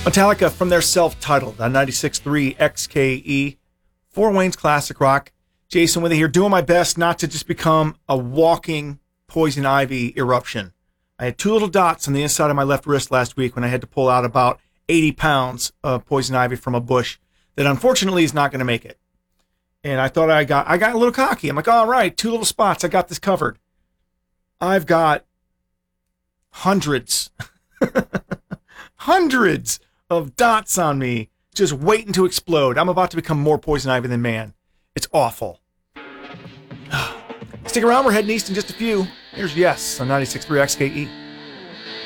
Metallica from their self-titled on 96.3 XKE, Fort Wayne's classic rock. Jason with it here, doing my best not to just become a walking poison ivy eruption. I had 2 little dots on the inside of my left wrist last week when I had to pull out about 80 pounds of poison ivy from a bush that unfortunately is not going to make it. And I thought I got a little cocky. I'm like, all right, 2 little spots. I got this covered. I've got hundreds, hundreds of dots on me just waiting to explode. I'm about to become more poison ivy than man. It's awful. Stick around. We're heading east in just a few. Here's Yes on 96.3 XKE.